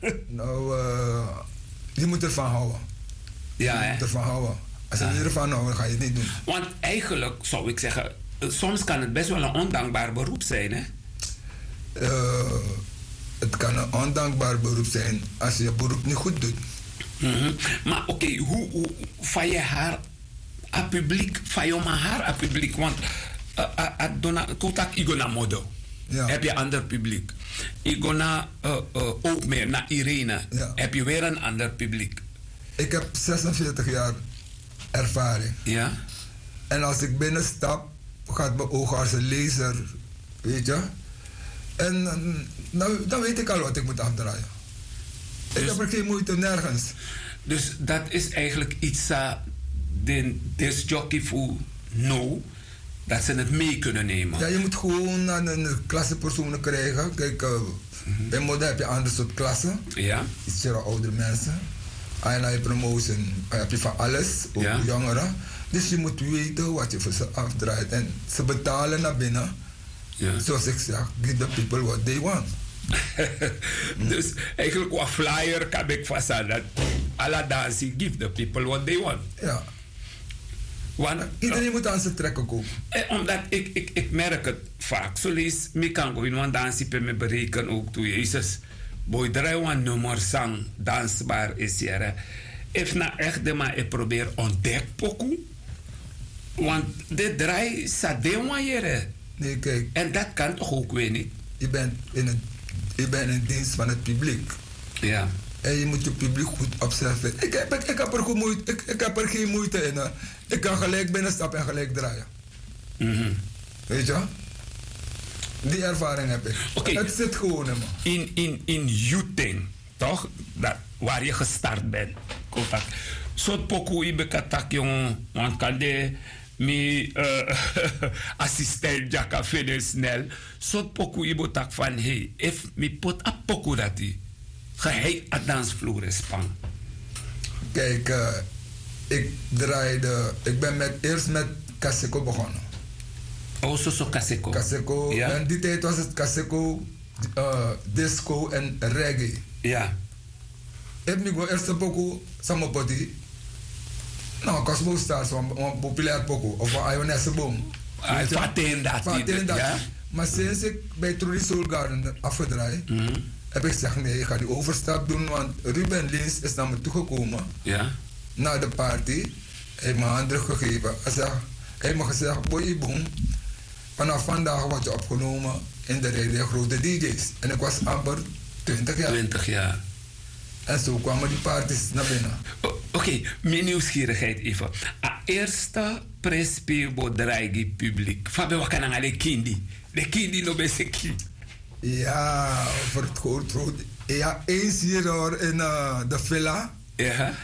Nou, je moet ervan houden. Ja, je moet ervan houden. Als je ervan houdt, dan ga je het niet doen. Want eigenlijk zou ik zeggen, soms kan het best wel een ondankbaar beroep zijn, hè? Het kan een ondankbaar beroep zijn als je je beroep niet goed doet. Maar oké, hoe van je haar aan publiek, van je maar haar aan publiek, want ik ga naar Modo. Ja. Heb je ander publiek. Ik ga naar ook meer, naar Irene. Ja. Heb je weer een ander publiek. Ik heb 46 jaar ervaring. Ja. En als ik binnenstap, gaat mijn oog als een laser, weet je. En dan weet ik al wat ik moet afdraaien. Dus, ik heb er geen moeite nergens. Dus dat is eigenlijk iets dat de jockey voor no, dat ze het mee kunnen nemen. Ja, je moet gewoon een klassepersonen krijgen. Kijk, bij Moda heb je een ander soort klassen. Ja. Iets voor oudere mensen. En na je promotion heb je van alles, ook ja. jongeren. Dus je moet weten wat je voor ze afdraait. En ze betalen naar binnen. Ja. Zoals ik zeg, give the people what they want. Dus eigenlijk wat flyer kan ik vaststellen dat alle dansen give the people what they want. Ja. Want, iedereen moet aan zijn trekken komen. Omdat ik merk het vaak. Zo lees, ik kan gewoon een dansje bij me berekenen ook toe. Jezus, boy, draai een nummer zang dansbaar is hier. If na echt de maar ik probeer ontdek pokoe. Want de draai staat de hier. Nee, kijk. En dat kan toch ook weer niet? Je bent in dienst van het publiek. Ja. En je moet je publiek goed observeren. Ik heb er geen moeite in. Hè. Ik kan gelijk binnenstappen en gelijk draaien. Weet je? Die ervaring heb ik. Okay. Het zit gewoon in me. In Juting, toch? Waar je gestart bent. Contact. Zo'n pokoe ibe katak jongen. Want kan de mi assistent jaka verder snel. Zo'n pokoe ibe tak van hey, if mi pot a pokoe dat die. Ga hij aan dansvloer span. Kijk, ik ben eerst met Kaseko begonnen. Oh, zo Kaseko. Kaseko, ja? En die tijd was het Kaseko, disco en reggae. Ja. Ik heb nu eerst een pokoe, samopoti. Nou, Cosmo Stars, een populair pokoe. Of een Ionesse boom. Faten dat. Ja? Maar sinds ik bij Trudy Soul Garden afgedraaid, heb ik gezegd, nee, ik ga die overstap doen, want Ruben Lins is naar me toegekomen. Ja. Na de party. Hij heeft me handdruk gegeven. Hij heeft me gezegd, boy, boom. Vanaf vandaag word je opgenomen in de rij der grote DJ's. En ik was amper 20 jaar. 20 jaar. En zo kwamen die parties naar binnen. Oké, mijn nieuwsgierigheid even. Eerste prespeelbo draai publiek. Fabio, wat kan aan de kindi? De kindi no beste kind. Ja, voor het groot. Ja, eens hier hoor, in de villa. Ja.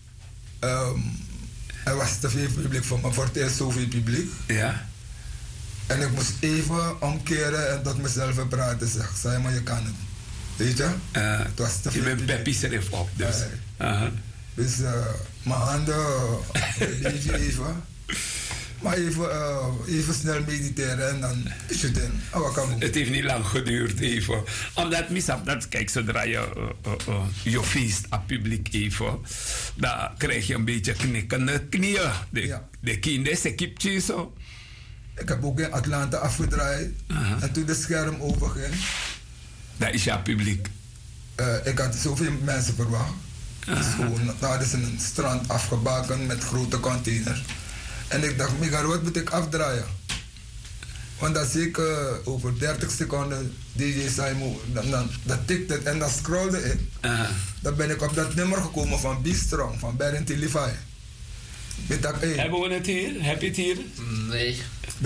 Er was te veel publiek voor me, voor het eerst zoveel publiek. Ja. En ik moest even omkeren en tot mezelf praten. Zeg maar, je kan het. Weet je? Het was te veel. Je bent Peppy er op, dus. Dus mijn handen, even. Maar even snel mediteren en dan is het in. Het heeft niet lang geduurd even. Omdat misap, dat kijk, zodra je feest aan publiek even, dan krijg je een beetje knikkende knieën. De kinderen, ze kipje zo. Ik heb ook in Atlanta afgedraaid. En toen de scherm overging. Dat is jouw publiek. Ik had zoveel mensen verwacht. Dus gewoon, nou hadden ze een strand afgebakken met grote containers. En ik dacht, Miguel, wat moet ik afdraaien? Want dan zie ik over 30 seconden DJ Simon, dan tikt het en dan scrollde ik. Dan ben ik op dat nummer gekomen van B-Strong, van Barrington Levi. Hebben we het hier? Heb je het hier? Nee.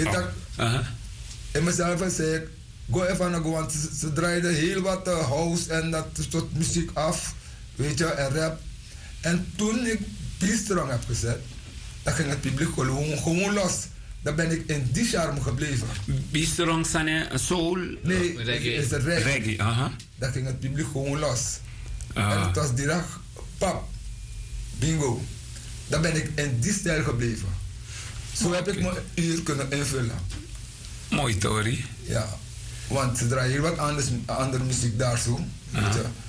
In mezelf zei ik, go even naar go, want ze draaiden heel wat house en dat soort muziek af, weet je, en rap. En toen ik B-Strong heb gezet, dan ging het publiek gewoon los. Dan ben ik in die charme gebleven. B-Strong zijn soul? Nee, reggae. Is het reggae. Reggae, Dan ging het publiek gewoon los. En het was direct, pap, bingo. Dan ben ik in die stijl gebleven. Zo heb ik mijn uur kunnen invullen. Mooi, Tori. Ja, want ze draaien heel wat andere muziek daar zo.